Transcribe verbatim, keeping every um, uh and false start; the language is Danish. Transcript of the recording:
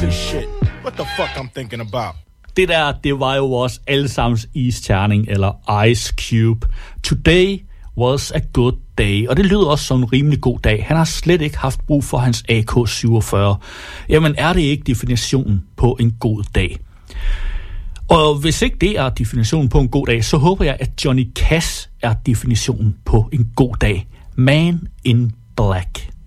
this shit. What the fuck I'm thinking about? Det der, det var jo vores allesammens isterning, eller Ice Cube. Today was a good day. Og det lyder også som en rimelig god dag. Han har slet ikke haft brug for hans A K syvogfyrre. Jamen er det ikke definitionen på en god dag? Og hvis ikke det er definitionen på en god dag, så håber jeg, at Johnny Cash er definitionen på en god dag. Man in Black.